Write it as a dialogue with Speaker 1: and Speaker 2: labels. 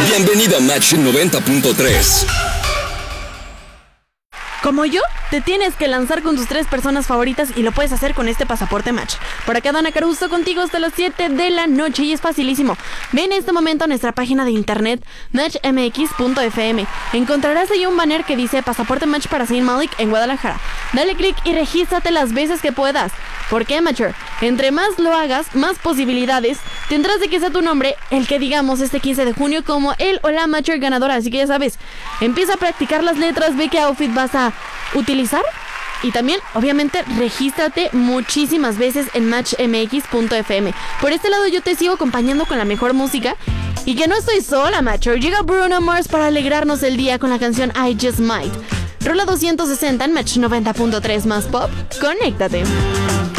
Speaker 1: Bienvenido a Match 90.3.
Speaker 2: Como yo, te tienes que lanzar con tus 3 personas favoritas y lo puedes hacer con este pasaporte Match. Por acá Dana Caruso contigo hasta las 7 de la noche y es facilísimo. Ve en este momento a nuestra página de internet matchmx.fm. Encontrarás ahí un banner que dice Pasaporte Match para Zayn Malik en Guadalajara. Dale click y regístrate las veces que puedas. ¿Por qué, Matcher? Entre más lo hagas, más posibilidades tendrás de que sea tu nombre el que digamos este 15 de junio como el o la Matcher ganadora. Así que ya sabes, empieza a practicar las letras, ve qué outfit vas a utilizar y también, obviamente, regístrate muchísimas veces en matchmx.fm. Por este lado yo te sigo acompañando con la mejor música y que no estoy sola, Matcher. Llega Bruno Mars para alegrarnos el día con la canción I Just Might. Rola 260 en Match 90.3 más pop. Conéctate.